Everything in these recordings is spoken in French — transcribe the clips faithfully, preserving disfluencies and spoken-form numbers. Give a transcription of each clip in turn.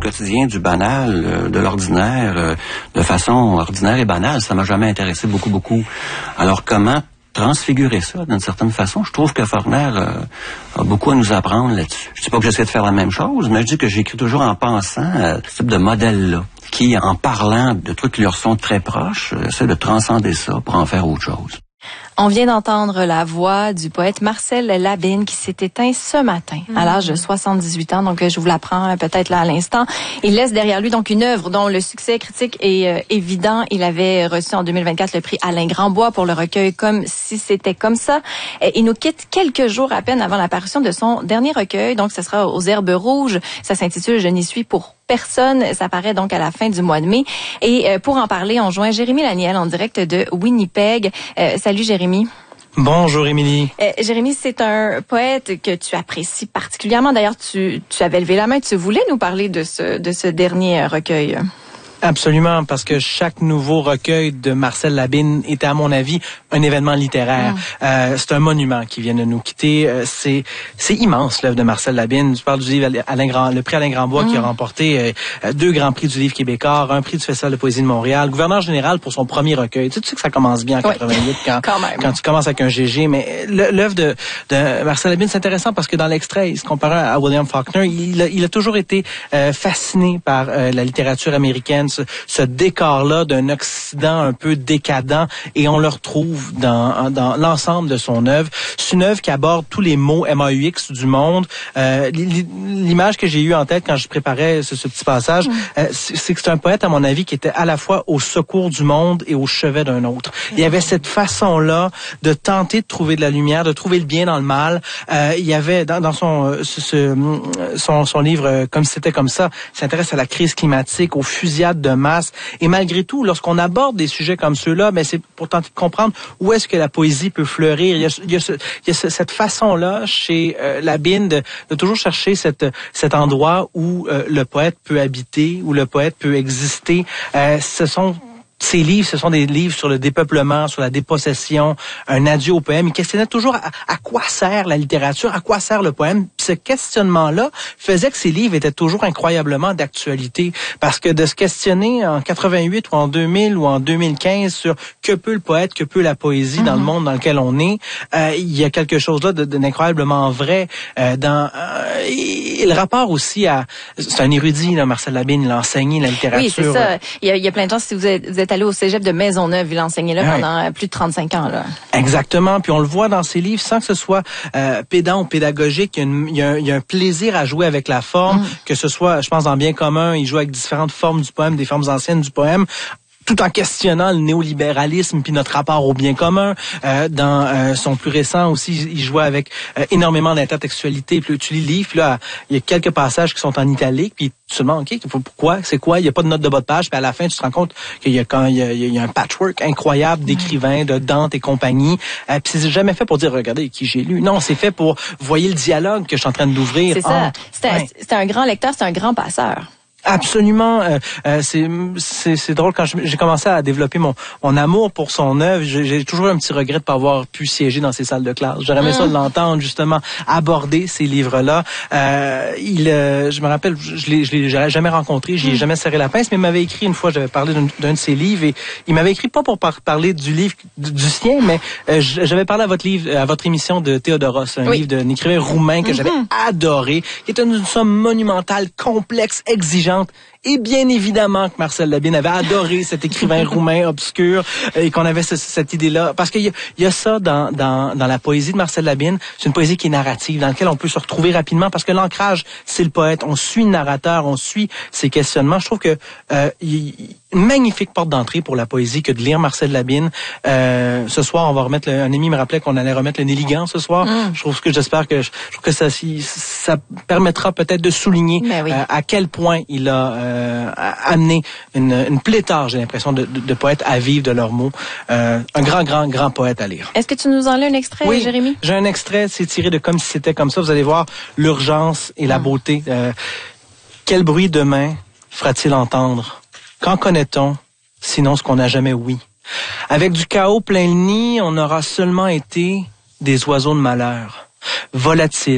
quotidien, du banal, euh, de l'ordinaire, euh, de façon ordinaire et banale. Ça m'a jamais intéressé beaucoup, beaucoup. Alors comment transfigurer ça d'une certaine façon? Je trouve que Faulkner euh, a beaucoup à nous apprendre là-dessus. Je dis pas que j'essaie de faire la même chose, mais je dis que j'écris toujours en pensant à ce type de modèle-là, qui, en parlant de trucs qui leur sont très proches, essaie de transcender ça pour en faire autre chose. On vient d'entendre la voix du poète Marcel Labine qui s'est éteint ce matin à l'âge de soixante-dix-huit ans. Donc, je vous l'apprends peut-être là à l'instant. Il laisse derrière lui donc une œuvre dont le succès critique est euh, évident. Il avait reçu en deux mille vingt-quatre le prix Alain Grandbois pour le recueil Comme si c'était comme ça. Et il nous quitte quelques jours à peine avant la parution de son dernier recueil. Donc, ce sera aux Herbes Rouges. Ça s'intitule « Je n'y suis pour personne ». Ça paraît donc à la fin du mois de mai. Et euh, pour en parler, on joint Jérémy Laniel en direct de Winnipeg. Euh, salut Jérémy. Bonjour Émilie. Euh, Jérémy, c'est un poète que tu apprécies particulièrement. D'ailleurs, tu, tu avais levé la main, tu voulais nous parler de ce, de ce dernier recueil. Absolument, parce que chaque nouveau recueil de Marcel Labine était, à mon avis, un événement littéraire. Mm. Euh, c'est un monument qui vient de nous quitter. Euh, c'est c'est immense, l'œuvre de Marcel Labine. Je parle du livre Alain Grand, le prix Alain Grandbois mm. qui a remporté euh, deux grands prix du livre québécois, un prix du Festival de poésie de Montréal, gouverneur général pour son premier recueil. Tu sais, tu sais que ça commence bien en oui. quatre-vingt-huit quand, quand, quand tu commences avec un G G, mais l'œuvre de, de Marcel Labine, c'est intéressant parce que dans l'extrait, il se compare à William Faulkner. Il a, il a toujours été euh, fasciné par euh, la littérature américaine, Ce, ce décor-là d'un Occident un peu décadent, et on le retrouve dans, dans l'ensemble de son œuvre. C'est une œuvre qui aborde tous les mots M A U X du monde. Euh, l'image que j'ai eue en tête quand je préparais ce, ce petit passage, mm. euh, c'est que c'est un poète, à mon avis, qui était à la fois au secours du monde et au chevet d'un autre. Il y avait cette façon-là de tenter de trouver de la lumière, de trouver le bien dans le mal. Euh, il y avait dans, dans son, ce, ce, son son livre Comme si c'était comme ça, il s'intéresse à la crise climatique, aux fusillades de masse. Et malgré tout, lorsqu'on aborde des sujets comme ceux-là, ben c'est pour tenter de comprendre où est-ce que la poésie peut fleurir. Il y a, il y a, ce, il y a ce, cette façon-là chez euh, Labine de, de toujours chercher cette, cet endroit où euh, le poète peut habiter, où le poète peut exister. Euh, ce sont Ces livres, ce sont des livres sur le dépeuplement, sur la dépossession, un adieu au poème. Il questionnait toujours à, à quoi sert la littérature, à quoi sert le poème. Puis ce questionnement-là faisait que ces livres étaient toujours incroyablement d'actualité. Parce que de se questionner en quatre-vingt-huit ou en deux mille ou en deux mille quinze sur que peut le poète, que peut la poésie mm-hmm. dans le monde dans lequel on est, euh, il y a quelque chose là d'incroyablement vrai. Euh, dans euh, et, et le rapport aussi à... C'est un érudit, là, Marcel Labine, il a enseigné la littérature. Oui, c'est ça. Il y a, il y a plein de gens, si vous êtes, vous êtes allé au cégep de Maisonneuve, il a enseigné là oui. pendant plus de trente-cinq ans. Là. Exactement, puis on le voit dans ses livres, sans que ce soit euh, pédant ou pédagogique, il y, a une, il, y a un, il y a un plaisir à jouer avec la forme, mm. que ce soit, je pense, dans Bien commun, il joue avec différentes formes du poème, des formes anciennes du poème, tout en questionnant le néolibéralisme puis notre rapport au bien commun. Euh, dans euh, son plus récent aussi, il jouait avec euh, énormément d'intertextualité. Puis tu lis le livre, puis là, il y a quelques passages qui sont en italique, puis tu te demandes, OK, pourquoi, c'est quoi? Il n'y a pas de note de bas de page, puis à la fin, tu te rends compte qu'il y a quand il y a, il y a un patchwork incroyable d'écrivains, de Dante et compagnie. Euh, puis c'est jamais fait pour dire, regardez qui j'ai lu. Non, c'est fait pour, voyez le dialogue que je suis en train d'ouvrir. C'est ça. C'était ouais. un, un grand lecteur, c'est un grand passeur. Absolument, euh, euh, c'est c'est c'est drôle quand j'ai commencé à développer mon mon amour pour son œuvre, j'ai, j'ai toujours un petit regret de pas avoir pu siéger dans ces salles de classe. J'aurais aimé mmh. ça de l'entendre justement aborder ces livres-là. Euh, il, euh, je me rappelle, je l'ai je l'ai jamais rencontré, j'y ai mmh. jamais serré la pince, mais il m'avait écrit une fois, j'avais parlé d'un, d'un de ses livres et il m'avait écrit pas pour par, parler du livre du, du sien, mais euh, j'avais parlé à votre livre, à votre émission de Théodoros, un oui. livre d'un écrivain roumain que mmh. j'avais adoré, qui est une somme monumentale, complexe, exigeante. Et bien évidemment que Marcel Labine avait adoré cet écrivain roumain obscur et qu'on avait ce, cette idée-là. Parce qu'il y a, il y a ça dans, dans, dans la poésie de Marcel Labine. C'est une poésie qui est narrative, dans laquelle on peut se retrouver rapidement parce que l'ancrage, c'est le poète. On suit le narrateur, on suit ses questionnements. Je trouve que euh, il, une magnifique porte d'entrée pour la poésie que de lire Marcel Labine. Euh, ce soir, on va remettre... Le, un ami me rappelait qu'on allait remettre le Néligan ce soir. Mm. Je trouve que j'espère que... Je, je trouve que ça, ça permettra peut-être de souligner oui. euh, à quel point il a... Euh, amené une, une pléthore, j'ai l'impression, de, de, de poètes à vivre de leurs mots. Euh, un grand, grand, grand poète à lire. Est-ce que tu nous en lis un extrait, oui, Jérémy? J'ai un extrait, c'est tiré de Comme si c'était comme ça. Vous allez voir l'urgence et la beauté. Euh, quel bruit demain fera-t-il entendre? Qu'en connaît-on, sinon ce qu'on n'a jamais ouï? Avec du chaos plein le nid, on aura seulement été des oiseaux de malheur, volatiles,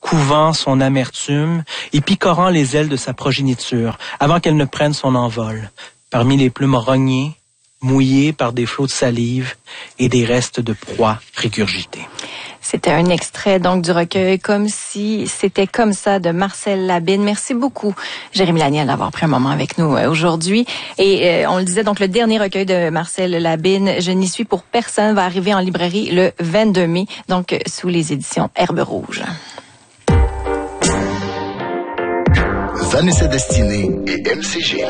couvant son amertume et picorant les ailes de sa progéniture avant qu'elle ne prenne son envol, parmi les plumes rognées, mouillées par des flots de salive et des restes de proie régurgités. C'était un extrait donc du recueil Comme si c'était comme ça de Marcel Labine. Merci beaucoup, Jérémy Laniel, d'avoir pris un moment avec nous euh, aujourd'hui. Et euh, on le disait, donc le dernier recueil de Marcel Labine, Je n'y suis pour personne, va arriver en librairie le vingt-deux mai, donc euh, sous les éditions Herbe Rouge. Vanessa Destinée et M C G.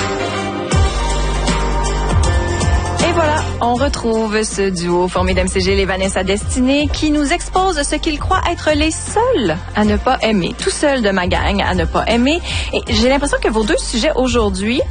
Et voilà, on retrouve ce duo formé d'M C G et Vanessa Destinée qui nous expose ce qu'ils croient être les seuls à ne pas aimer. Tout seul de ma gang à ne pas aimer. Et j'ai l'impression que vos deux sujets aujourd'hui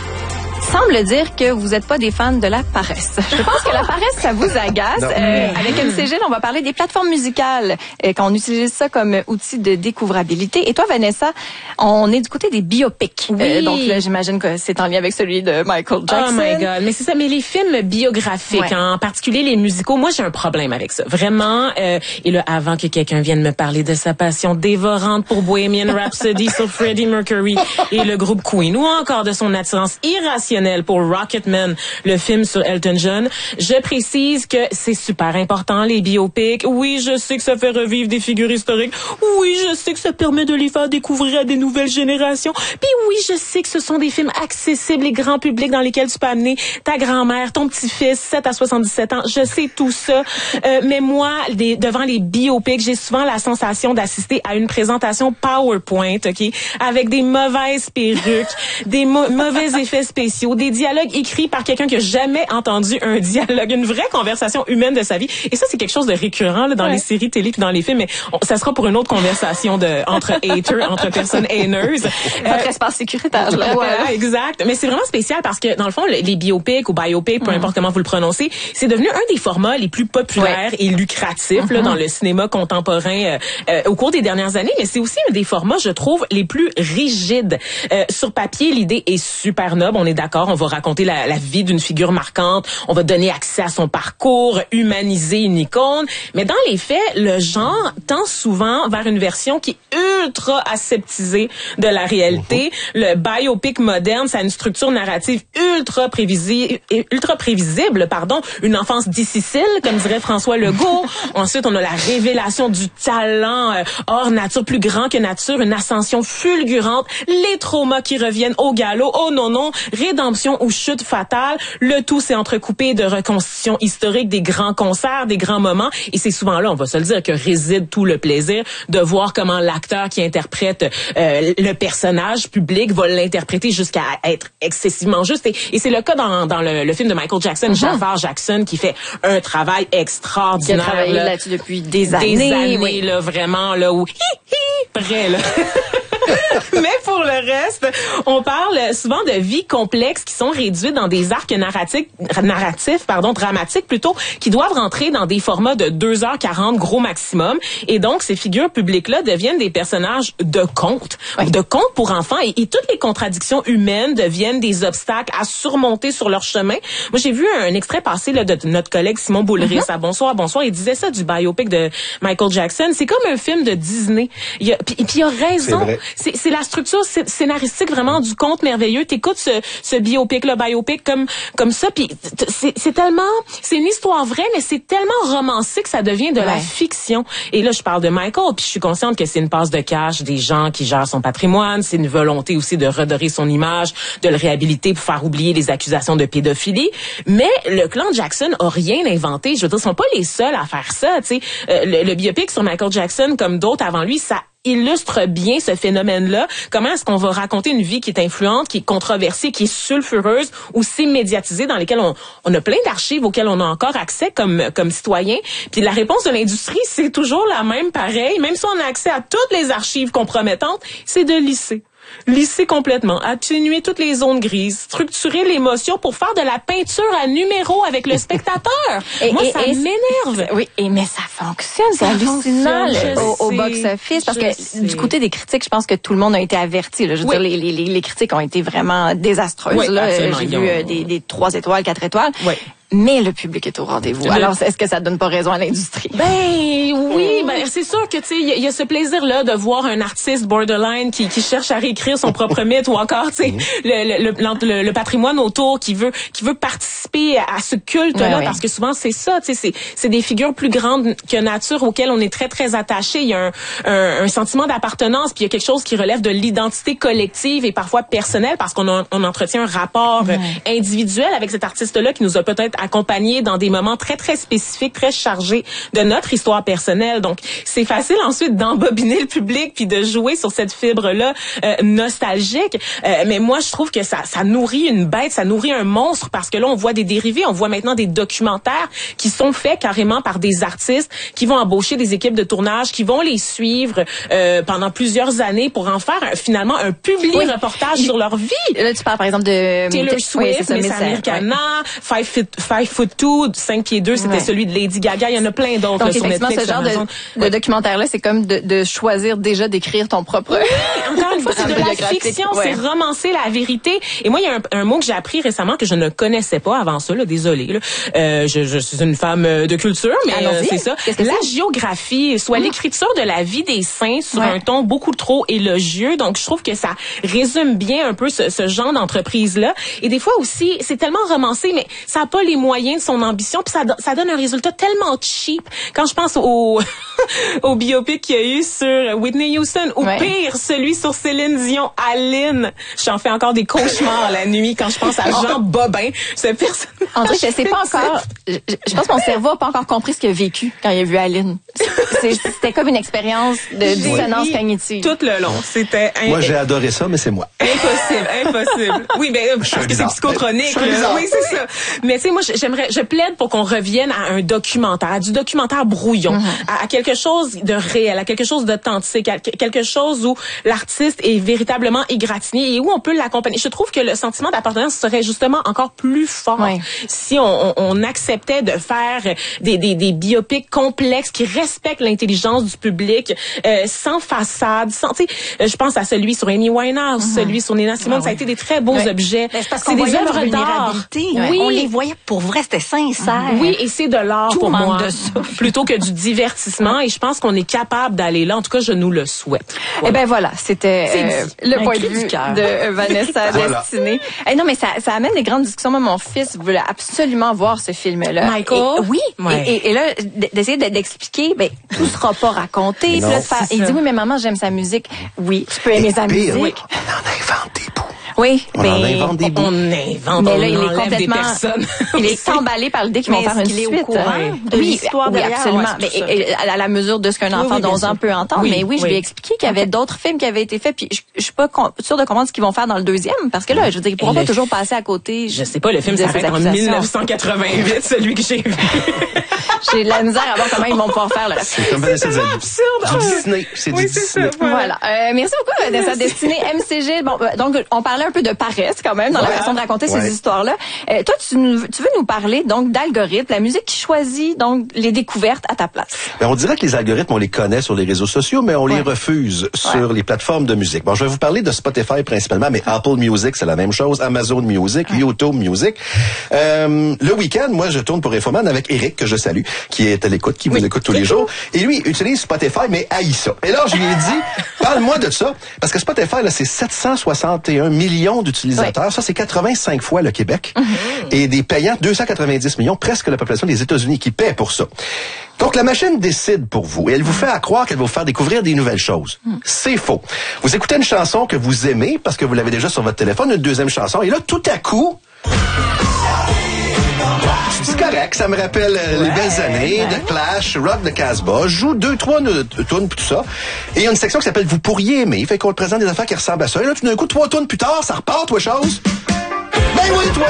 semble dire que vous n'êtes pas des fans de la paresse. Je pense que la paresse, ça vous agace. Euh, avec M C G, on va parler des plateformes musicales, euh, quand on utilise ça comme outil de découvrabilité. Et toi, Vanessa, on est du côté des biopics. Oui. Euh, donc là, j'imagine que c'est en lien avec celui de Michael Jackson. Oh my God. Mais c'est ça, mais les films biographiques, ouais. En particulier les musicaux, moi, j'ai un problème avec ça. Vraiment. Euh, et là, avant que quelqu'un vienne me parler de sa passion dévorante pour Bohemian Rhapsody sur Freddie Mercury et le groupe Queen, ou encore de son attirance irrationnelle pour Rocketman, le film sur Elton John. Je précise que c'est super important, les biopics. Oui, je sais que ça fait revivre des figures historiques. Oui, je sais que ça permet de les faire découvrir à des nouvelles générations. Puis oui, je sais que ce sont des films accessibles et grand public dans lesquels tu peux amener ta grand-mère, ton petit-fils, sept à soixante-dix-sept ans. Je sais tout ça. Euh, mais moi, des, devant les biopics, j'ai souvent la sensation d'assister à une présentation PowerPoint, OK, avec des mauvaises perruques, des mo- mauvais effets spéciaux, des dialogues écrits par quelqu'un qui a jamais entendu un dialogue, une vraie conversation humaine de sa vie. Et ça, c'est quelque chose de récurrent là, dans ouais. les séries télé puis dans les films, mais on, ça sera pour une autre conversation de entre haters, entre personnes haineuses. Votre euh, espace sécuritaire. Là, voilà, exact. Mais c'est vraiment spécial parce que, dans le fond, les biopics ou biopics, peu mm. importe comment vous le prononcez, c'est devenu un des formats les plus populaires ouais. et lucratifs mm-hmm. là, dans le cinéma contemporain euh, euh, au cours des dernières années, mais c'est aussi un des formats, je trouve, les plus rigides. Euh, sur papier, l'idée est super noble, on est d'accord. On va raconter la, la vie d'une figure marquante, on va donner accès à son parcours, humaniser une icône. Mais dans les faits, le genre tend souvent vers une version qui est ultra aseptisée de la réalité. Le biopic moderne, ça a une structure narrative ultra prévisible, ultra prévisible, pardon, une enfance difficile, comme dirait François Legault. Ensuite, on a la révélation du talent euh, hors nature, plus grand que nature, une ascension fulgurante, les traumas qui reviennent au galop. Oh non, non, rédemption ou chute fatale. Le tout s'est entrecoupé de reconstitutions historiques, des grands concerts, des grands moments. Et c'est souvent là, on va se le dire, que réside tout le plaisir de voir comment l'acteur qui interprète euh, le personnage public va l'interpréter jusqu'à être excessivement juste. Et, et c'est le cas dans, dans le, le film de Michael Jackson, mm-hmm. Jafar Jackson, qui fait un travail extraordinaire. Qui a travaillé là, là-dessus depuis des années. Des années, oui. là, vraiment, là, où hi, hi, près, là. Mais pour le reste, on parle souvent de vies complexes qui sont réduites dans des arcs narratifs, narratifs pardon, dramatiques plutôt, qui doivent rentrer dans des formats de deux heures quarante gros maximum. Et donc, ces figures publiques-là deviennent des personnages de contes, oui. de contes pour enfants. Et, et toutes les contradictions humaines deviennent des obstacles à surmonter sur leur chemin. Moi, j'ai vu un extrait passé là, de notre collègue Simon Boulris mm-hmm. à Bonsoir, Bonsoir. Il disait ça du biopic de Michael Jackson. C'est comme un film de Disney. Il a, puis, puis il a raison. C'est, c'est la structure scénaristique vraiment du conte merveilleux. T'écoutes ce, ce biopic, le biopic comme comme ça, puis c'est, c'est tellement, c'est une histoire vraie, mais c'est tellement romancé que ça devient de ouais. la fiction. Et là, je parle de Michael, puis je suis consciente que c'est une passe de cash des gens qui gèrent son patrimoine. C'est une volonté aussi de redorer son image, de le réhabiliter pour faire oublier les accusations de pédophilie. Mais le clan Jackson a rien inventé. Je veux dire, ils sont pas les seuls à faire ça. Tu sais, euh, le, le biopic sur Michael Jackson, comme d'autres avant lui, ça illustre bien ce phénomène-là. Comment est-ce qu'on va raconter une vie qui est influente, qui est controversée, qui est sulfureuse, aussi médiatisée, dans lesquelles on, on a plein d'archives auxquelles on a encore accès comme comme citoyen. Puis la réponse de l'industrie, c'est toujours la même, pareil. Même si on a accès à toutes les archives compromettantes, c'est de lisser. Lisser complètement, atténuer toutes les zones grises, structurer l'émotion pour faire de la peinture à numéro avec le spectateur. et, Moi, et, ça et m'énerve. Oui, et mais ça fonctionne, c'est hallucinant au, au box-office, parce que sais. du côté des critiques, je pense que tout le monde a été averti. Là. Je veux oui. dire, les, les, les critiques ont été vraiment désastreuses. Oui, là. J'ai vu euh, des, des trois étoiles, quatre étoiles. Oui. mais le public est au rendez-vous. Le... Alors, est-ce que ça donne pas raison à l'industrie? Ben oui, ben c'est sûr que tu sais, il y, y a ce plaisir-là de voir un artiste borderline qui, qui cherche à réécrire son propre mythe, ou encore, tu sais, le, le, le, le patrimoine autour, qui veut qui veut participer à ce culte-là, ouais, parce ouais. que souvent c'est ça, tu sais, c'est c'est des figures plus grandes que nature auxquelles on est très très attaché. Il y a un, un, un sentiment d'appartenance, puis il y a quelque chose qui relève de l'identité collective et parfois personnelle, parce qu'on a, on entretient un rapport ouais. individuel avec cet artiste-là qui nous a peut-être accompagné dans des moments très, très spécifiques, très chargés de notre histoire personnelle. Donc, c'est facile ensuite d'embobiner le public puis de jouer sur cette fibre-là euh, nostalgique. Euh, mais moi, je trouve que ça, ça nourrit une bête, ça nourrit un monstre, parce que là, on voit des dérivés, on voit maintenant des documentaires qui sont faits carrément par des artistes qui vont embaucher des équipes de tournage, qui vont les suivre euh, pendant plusieurs années pour en faire un, finalement un public oui. reportage sur leur vie. Là, tu parles par exemple de Taylor Swift, oui, Miss Americana, ouais. Five Feet Five Foot Two, cinq pieds deux, c'était ouais. celui de Lady Gaga. Il y en a plein d'autres. Donc, là, sur Netflix, ce genre de, de ouais. documentaire-là, c'est comme de, de choisir déjà d'écrire ton propre... Oui, encore une fois, c'est de la fiction, ouais. c'est romancer la vérité. Et moi, il y a un, un mot que j'ai appris récemment que je ne connaissais pas avant ça, là, désolé. Là. Euh, je, je suis une femme de culture, mais euh, c'est ça. Qu'est-ce que la c'est? Géographie, soit mmh. l'écriture de la vie des saints sur ouais. un ton beaucoup trop élogieux. Donc, je trouve que ça résume bien un peu ce, ce genre d'entreprise-là. Et des fois aussi, c'est tellement romancé, mais ça n'a pas les moyens de son ambition, puis ça, ça donne un résultat tellement cheap. Quand je pense au au biopic qu'il y a eu sur Whitney Houston, ou ouais. pire, celui sur Céline Dion, Aline, j'en fais encore des cauchemars la nuit quand je pense à Jean Bobin, ce personnage. André, je sais pas encore, je, je pense que mon cerveau a pas encore compris ce qu'il a vécu quand il a vu Aline. C'est, c'était comme une expérience de dissonance cognitive. Tout le long, c'était... Un... Moi, j'ai adoré ça, mais c'est moi. Impossible, impossible. Oui, ben, parce que c'est psychotronique. Là. Oui, c'est ça. Mais tu sais, moi, j'aimerais, je plaide pour qu'on revienne à un documentaire, à du documentaire brouillon, mm-hmm. à, à quelque chose de réel, à quelque chose d'authentique, à quelque chose où l'artiste est véritablement égratigné et où on peut l'accompagner. Je trouve que le sentiment d'appartenance serait justement encore plus fort oui. si on, on, on acceptait de faire des, des, des biopics complexes qui respectent l'intelligence du public, euh, sans façade, sans, tu sais, je pense à celui sur Amy Winehouse, mm-hmm. celui sur Nina Simone, ah, ça a été des très beaux oui. objets. C'est, parce c'est des œuvres d'art. Oui. On les voyait pour vrai, c'était sincère. Oui, et c'est de l'art Tout pour moi, de ça. plutôt que du divertissement. Et je pense qu'on est capable d'aller là. En tout cas, je nous le souhaite. Voilà. Eh ben voilà, c'était euh, le point de vue de euh, Vanessa voilà. Destinée. Eh non, mais ça, ça amène des grandes discussions. Moi, mon fils voulait absolument voir ce film-là. Michael, et, oui. Ouais. Et, et, et là, d'essayer d'expliquer, ben tout sera pas raconté. Puis là, de faire, il dit oui, mais maman, j'aime sa musique. Oui, tu peux aimer sa musique. Oui. On en invente des bouts. Oui, on mais en invente des bouts. On invente, mais on là, il est complètement, il est emballé par l'idée qu'ils vont faire une suite. Est au courant de oui, l'histoire oui, derrière, absolument. ouais, mais, et, à la mesure de ce qu'un enfant oui, oui, d'onze ans peut entendre. Oui, mais oui, je oui. lui ai expliqué qu'il y avait d'autres films qui avaient été faits. Puis je, je suis pas con, sûre de comprendre ce qu'ils vont faire dans le deuxième, parce que là, je veux dire, ils pourront pas le... toujours passer à côté. Je sais pas, le film s'arrête en dix-neuf cent quatre-vingt-huit, celui que j'ai vu. J'ai de la misère à voir comment ils vont pouvoir faire le reste. C'est comme Vanessa C'est absurde. Du Disney. C'est oui, du c'est Disney. Ça, voilà. voilà. Euh, merci beaucoup, Vanessa Destinée, M C G. Bon, donc, on parlait un peu de paresse quand même dans ouais. la façon de raconter ouais. ces histoires-là. Euh, toi, tu, nous, tu veux nous parler donc d'algorithmes, la musique qui choisit donc les découvertes à ta place. Ben, on dirait que les algorithmes, on les connaît sur les réseaux sociaux, mais on ouais. les refuse sur ouais. les plateformes de musique. Bon, je vais vous parler de Spotify principalement, mais Apple Music, c'est la même chose, Amazon Music, ouais. YouTube Music. Euh, le week-end, moi, je tourne pour Infoman avec Eric, que je salue, qui est à l'écoute, qui oui. vous écoute tous les jours. Et lui, utilise Spotify, mais haït ça. Et là, je lui ai dit, parle-moi de ça, parce que Spotify, là, c'est sept cent soixante et un millions d'utilisateurs. Ouais. Ça, c'est quatre-vingt-cinq fois le Québec. Mm-hmm. Et des payants, deux cent quatre-vingt-dix millions, presque la population des États-Unis qui paie pour ça. Donc, la machine décide pour vous et elle vous fait à croire qu'elle va vous faire découvrir des nouvelles choses. Mm. C'est faux. Vous écoutez une chanson que vous aimez parce que vous l'avez déjà sur votre téléphone, une deuxième chanson, et là, tout à coup... C'est correct, ça me rappelle euh, ouais, les belles années ouais. de Clash, Rock de Casbah. Je joue deux, trois tunes tout ça. Et il y a une section qui s'appelle Vous pourriez aimer. Fait qu'on le présente des affaires qui ressemblent à ça. Et là, tout d'un coup, trois tunes plus tard, ça repart, toi, chose. Ben oui, toi!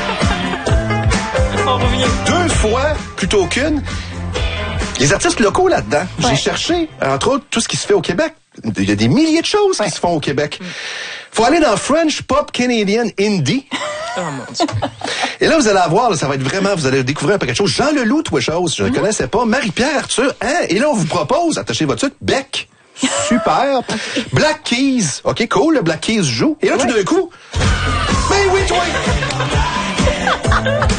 On revient. Deux fois plutôt qu'une. Les artistes locaux là-dedans. Ouais. J'ai cherché, entre autres, tout ce qui se fait au Québec. Il y a des milliers de choses ouais. qui se font au Québec. Mm. Faut aller dans French Pop Canadian Indie. Oh mon Dieu. Et là, vous allez avoir, là, ça va être vraiment, vous allez découvrir un peu quelque chose. Jean Leloup, toi, chose, je ne mm-hmm. connaissais pas. Marie-Pierre Arthur, hein? Et là, on vous propose, attachez votre suite, Beck. Super. Black Keys. OK, cool, le Black Keys joue. Et là, ouais. tout d'un coup, ben oui, toi!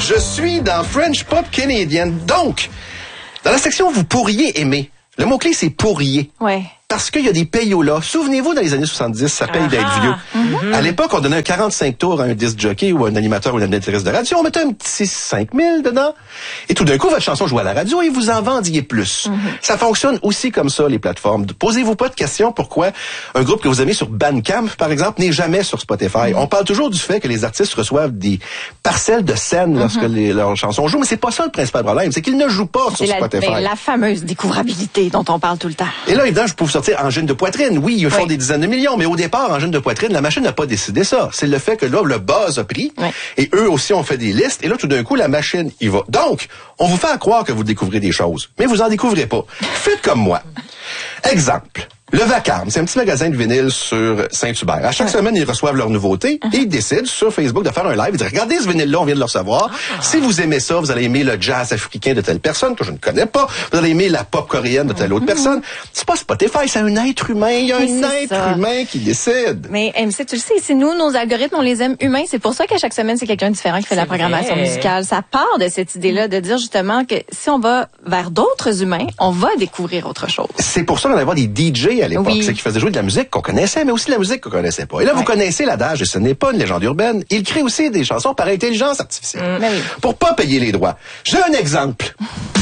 Je suis dans French Pop Canadian. Donc, dans la section « Vous pourriez aimer », le mot-clé, c'est « pourriez ». Ouais. Parce qu'il y a des payolas. Souvenez-vous, dans les années soixante-dix, ça paye d'être vieux. Mm-hmm. À l'époque, on donnait un quarante-cinq tours à un disc jockey ou à un animateur ou une animatrice de radio. On mettait un petit cinq mille dedans. Et tout d'un coup, votre chanson jouait à la radio et vous en vendiez plus. Mm-hmm. Ça fonctionne aussi comme ça, les plateformes. Posez-vous pas de questions pourquoi un groupe que vous aimez sur Bandcamp, par exemple, n'est jamais sur Spotify. Mm-hmm. On parle toujours du fait que les artistes reçoivent des parcelles de scène lorsque mm-hmm. les, leurs chansons jouent, mais c'est pas ça le principal problème. C'est qu'ils ne jouent pas c'est sur la, Spotify. Ben, la fameuse découvrabilité dont on parle tout le temps. Et là, évidemment, je peux vous sortir Angine de poitrine. Oui, ils font oui. des dizaines de millions, mais au départ, Angine de poitrine, la machine n'a pas décidé ça. C'est le fait que là, le buzz a pris, oui. et eux aussi ont fait des listes, et là, tout d'un coup, la machine y va. Donc, on vous fait croire que vous découvrez des choses, mais vous en découvrez pas. Faites comme moi. Exemple. Le Vacarme, c'est un petit magasin de vinyle sur Saint-Hubert. À chaque ouais. semaine, ils reçoivent leurs nouveautés uh-huh. et ils décident sur Facebook de faire un live. Ils disent, regardez ce vinyle-là, on vient de le recevoir. Ah. Si vous aimez ça, vous allez aimer le jazz africain de telle personne que je ne connais pas. Vous allez aimer la pop coréenne de telle autre uh-huh. personne. C'est pas Spotify, c'est un être humain. Il y a oui, un être ça. humain qui décide. Mais M C, tu le sais, c'est nous, nos algorithmes, on les aime humains. C'est pour ça qu'à chaque semaine, c'est quelqu'un de différent qui fait c'est la programmation vrai. musicale. Ça part de cette idée-là de dire justement que si on va vers d'autres humains, on va découvrir autre chose. C'est pour ça qu'on allait voir des D J à l'époque, oui. c'est qui faisaient jouer de la musique qu'on connaissait, mais aussi de la musique qu'on connaissait pas. Et là, ouais. vous connaissez l'adage, et ce n'est pas une légende urbaine. Il crée aussi des chansons par intelligence artificielle. Mmh. Oui. Pour pas payer les droits. J'ai un exemple.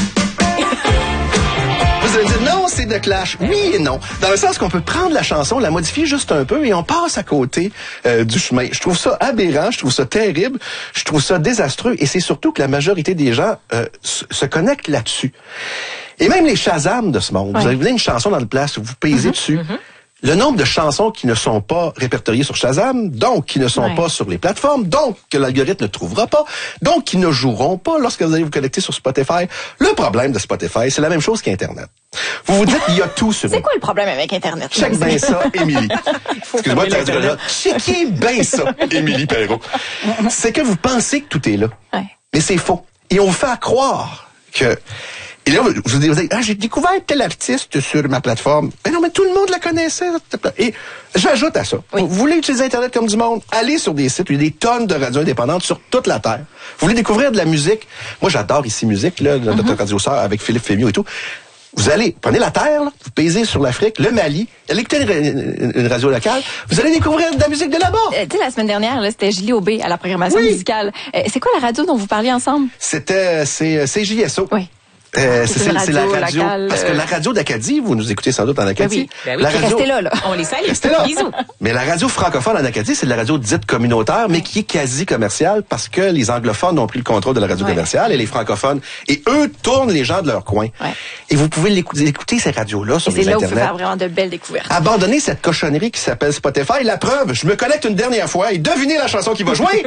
Vous allez dire, non, c'est de Clash. Oui et non. Dans le sens qu'on peut prendre la chanson, la modifier juste un peu et on passe à côté euh, du chemin. Je trouve ça aberrant, je trouve ça terrible, je trouve ça désastreux et c'est surtout que la majorité des gens euh, se connectent là-dessus. Et même les Shazam de ce monde. Ouais. Vous avez une chanson dans le place, vous pesez mm-hmm. dessus. Mm-hmm. Le nombre de chansons qui ne sont pas répertoriées sur Shazam, donc qui ne sont ouais. pas sur les plateformes, donc que l'algorithme ne trouvera pas, donc qui ne joueront pas lorsque vous allez vous connecter sur Spotify. Le problème de Spotify, c'est la même chose qu'Internet. Vous vous dites, il y a tout sur... C'est quoi le problème avec Internet? Check bien ça, Émilie. Excuse-moi, t'as dit là. Checkez bien ça, Émilie Perrault. C'est que vous pensez que tout est là. Ouais. Mais c'est faux. Et on vous fait croire que... Et là, vous vous dites, ah, j'ai découvert tel artiste sur ma plateforme. Mais non, mais tout le monde la connaissait. Et j'ajoute à ça. Oui. Vous voulez utiliser Internet comme du monde? Allez sur des sites où il y a des tonnes de radios indépendantes sur toute la Terre. Vous voulez découvrir de la musique? Moi, j'adore ici musique, là, notre mm-hmm. radio sœur avec Philippe Fémieux et tout. Vous allez, prenez la Terre, là, vous pesez sur l'Afrique, le Mali, allez écouter une, une radio locale, vous allez découvrir de la musique de là-bas. Euh, tu sais, la semaine dernière, là, c'était Julie Aubé à la programmation oui. musicale. Euh, c'est quoi la radio dont vous parliez ensemble? C'était, c'est, c'est J S O. Oui. Euh, c'est, c'est, c'est la radio, locale, parce que la radio d'Acadie, vous nous écoutez sans doute en Acadie. Ben oui, ben oui. La radio, restez là, là. On les salue. Restez là. Bisous. Mais la radio francophone en Acadie, c'est de la radio dite communautaire, mais qui est quasi commerciale parce que les anglophones ont pris le contrôle de la radio ouais. commerciale et les francophones, et eux tournent les gens de leur coin. Ouais. Et vous pouvez l'écouter, écouter ces radios-là sur et les c'est là Internet. Où vous faire vraiment de belles découvertes. Abandonnez cette cochonnerie qui s'appelle Spotify. La preuve, je me connecte une dernière fois et devinez la chanson qui va jouer.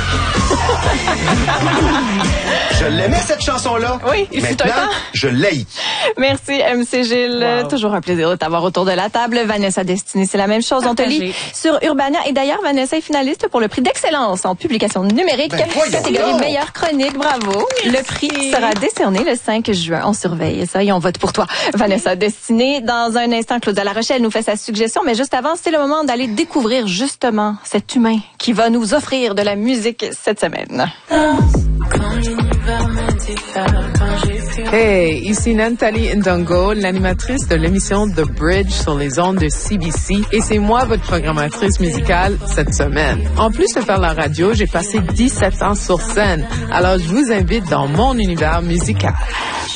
Je l'aimais cette chanson-là. Oui, il fut un temps. Je l'ai. Merci, M C Gilles. Wow. Toujours un plaisir de t'avoir autour de la table. Vanessa Destinée, c'est la même chose. On te lit sur Urbania. Et d'ailleurs, Vanessa est finaliste pour le prix d'excellence en publication numérique. Ben, catégorie meilleure chronique. Bravo. Merci. Le prix sera décerné le cinq juin. On surveille ça et on vote pour toi. Vanessa Destinée. Dans un instant, Claudia La Rochelle nous fait sa suggestion. Mais juste avant, c'est le moment d'aller découvrir justement cet humain qui va nous offrir de la musique cette semaine. Hey, ici Nathalie Ndongo, l'animatrice de l'émission The Bridge sur les ondes de C B C, et c'est moi votre programmatrice musicale cette semaine. En plus de faire la radio, j'ai passé dix-sept ans sur scène, alors je vous invite dans mon univers musical.